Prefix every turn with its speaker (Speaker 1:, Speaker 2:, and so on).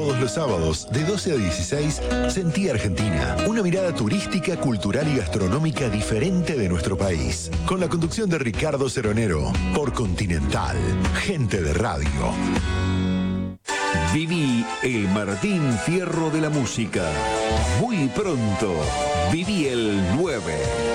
Speaker 1: Todos los sábados, de 12 a 16, Sentí Argentina. Una mirada turística, cultural y gastronómica diferente de nuestro país. Con la conducción de Ricardo Ceronero. Por Continental. Gente de radio.
Speaker 2: Viví el Martín Fierro de la música. Muy pronto, viví el 9.